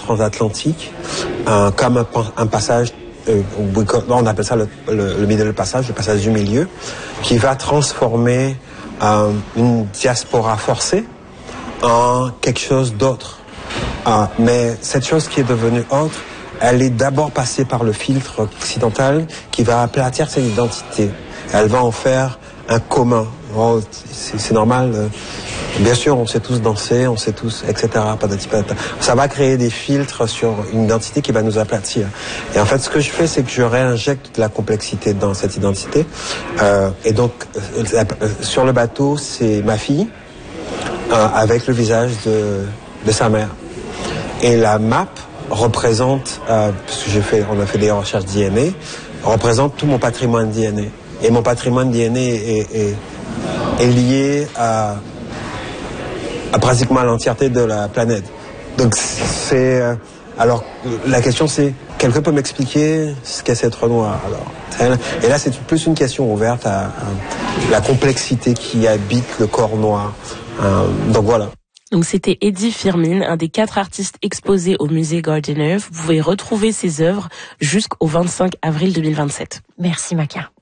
transatlantique, comme un passage, on appelle ça le middle passage, le passage du milieu, qui va transformer une diaspora forcée en quelque chose d'autre. Mais cette chose qui est devenue autre, elle est d'abord passée par le filtre occidental qui va aplatir cette identité. Elle va en faire un commun. Oh, c'est normal. Bien sûr, on sait tous danser, on sait tous, etc. Patati patata. Ça va créer des filtres sur une identité qui va nous aplatir. Et en fait, ce que je fais, c'est que je réinjecte de la complexité dans cette identité. Et donc, sur le bateau, c'est ma fille avec le visage de sa mère. Et la map représente, parce que on a fait des recherches DNA, représente tout mon patrimoine DNA. Et mon patrimoine DNA est lié à pratiquement l'entièreté de la planète. Donc alors la question c'est, quelqu'un peut m'expliquer ce qu'est cette noir alors? Et là c'est plus une question ouverte à la complexité qui habite le corps noir. Donc voilà. Donc c'était Eddie Firmin, un des 4 artistes exposés au musée Gardiner. Vous pouvez retrouver ses œuvres jusqu'au 25 avril 2027. Merci Maca.